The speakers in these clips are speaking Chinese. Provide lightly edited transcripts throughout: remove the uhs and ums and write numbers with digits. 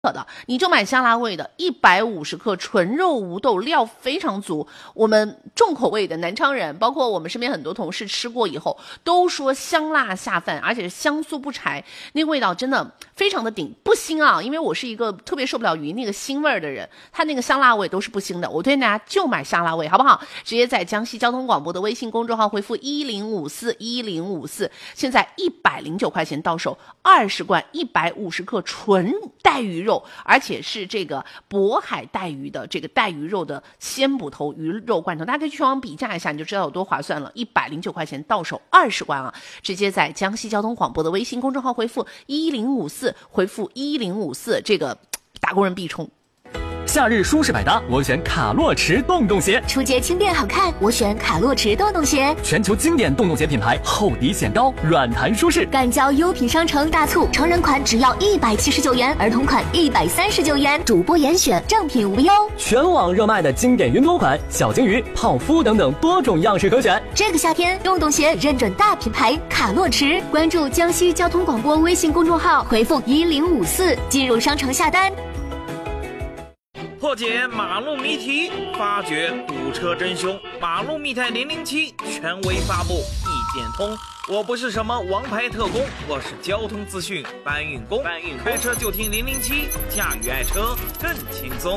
的，你就买香辣味的，150克，纯肉无豆，料非常足。我们重口味的南昌人，包括我们身边很多同事吃过以后，都说香辣下饭，而且是香酥不柴，那个味道真的非常的顶，不腥啊。因为我是一个特别受不了鱼那个腥味的人，它那个香辣味都是不腥的。我推荐大家就买香辣味，好不好？直接在江西交通广播的微信公众号回复10541054，现在109块钱到手，20罐150克纯带鱼肉。而且是这个渤海带鱼的这个带鱼肉的鲜捕头鱼肉罐头，大家可以去网比价一下，你就知道有多划算了。109块钱到手20罐啊！直接在江西交通广播的微信公众号回复1054，回复1054，这个打工人必冲。 夏日舒适百搭，我选卡洛驰洞洞鞋。 出街轻便好看，我选卡洛驰洞洞鞋。 全球经典洞洞鞋品牌，厚底显高，软弹舒适。 赶交优品商城大促，成人款只要179元，儿童款139元，主播严选，正品无忧。 全网热卖的经典云朵款、小金鱼、泡芙等等多种样式可选。 这个夏天，洞洞鞋认准大品牌卡洛驰，关注江西交通广播微信公众号，回复1054进入商城下单。 破解马路谜题，发掘堵车真凶。马路密探007权威发布，一点通。我不是什么王牌特工，我是交通资讯搬运工。开车就听007，驾驭爱车更轻松。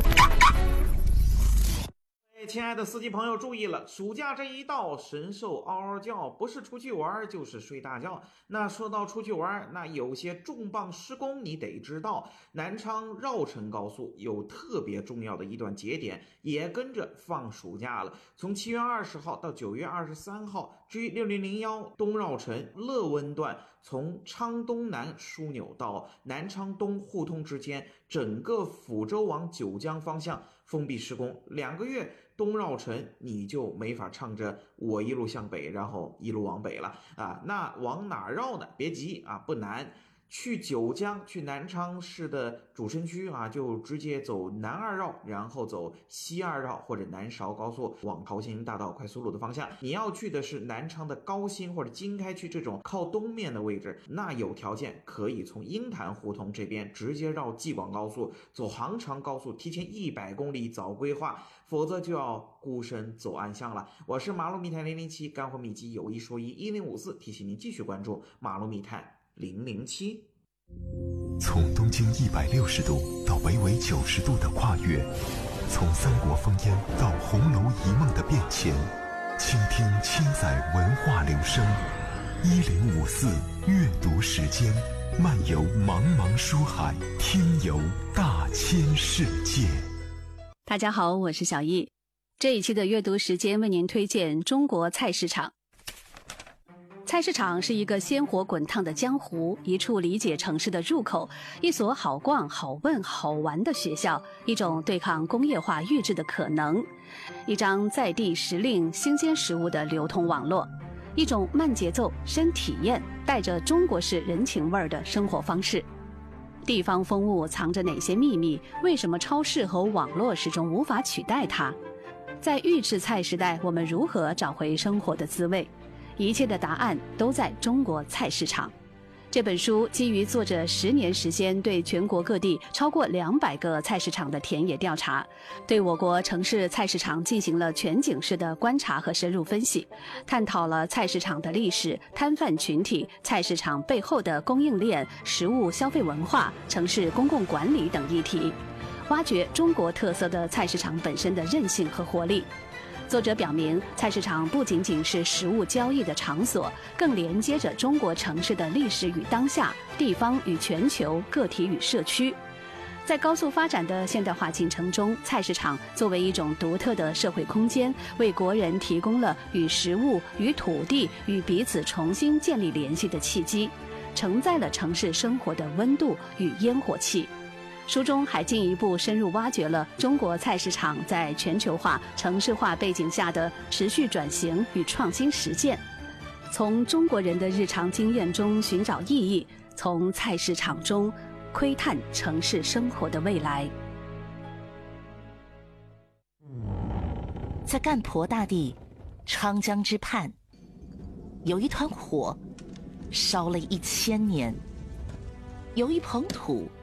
亲爱的司机朋友注意了，暑假这一到，神兽嗷嗷叫，不是出去玩就是睡大觉。那说到出去玩，那有些重磅施工你得知道。南昌绕城高速有特别重要的一段节点，也跟着放暑假了。从7月20号到9月23号，G6001东绕城乐温段，从昌东南枢纽到南昌东互通之间，整个抚州往九江方向封闭施工2个月。东绕城你就没法唱着我一路向北，然后一路往北了啊！那往哪绕呢？别急啊，不难。去九江，去南昌市的主城区啊，就直接走南2绕，然后走西2绕或者南韶高速往桃兴大道快速路的方向。你要去的是南昌的高新或者经开区这种靠东面的位置，那有条件可以从鹰潭胡同这边直接绕济广高速，走杭长高速，提前100公里早规划，否则就要孤身走暗巷了。我是马路密探007，干货秘籍有一说一1054，提醒您继续关注马路密探007。 从东经160度到北纬90度的跨越，从三国烽烟到红楼一梦的变迁，倾听千载文化流声。1054阅读时间，漫游茫茫书海，听游大千世界。 大家好，我是小易。这一期的阅读时间为您推荐中国菜市场。菜市场是一个鲜活滚烫的江湖，一处理解城市的入口，一所好逛、好问、好玩的学校，一种对抗工业化预制的可能，一张在地时令新鲜食物的流通网络，一种慢节奏、深体验、带着中国式人情味的生活方式。地方风物藏着哪些秘密？为什么超市和网络始终无法取代它？在预制菜时代，我们如何找回生活的滋味？一切的答案都在中国菜市场。这本书基于作者10年时间对全国各地超过200个菜市场的田野调查，对我国城市菜市场进行了全景式的观察和深入分析，探讨了菜市场的历史、摊贩群体、菜市场背后的供应链、食物消费文化、城市公共管理等议题，挖掘中国特色的菜市场本身的韧性和活力。作者表明，菜市场不仅仅是食物交易的场所，更连接着中国城市的历史与当下、地方与全球、个体与社区。在高速发展的现代化进程中，菜市场作为一种独特的社会空间，为国人提供了与食物、与土地、与彼此重新建立联系的契机，承载了城市生活的温度与烟火气。书中还进一步深入挖掘了中国菜市场在全球化、城市化背景下的持续转型与创新实践，从中国人的日常经验中寻找意义，从菜市场中窥探城市生活的未来。 在干婆大地昌江之畔，有一团火烧了1000年，有一捧土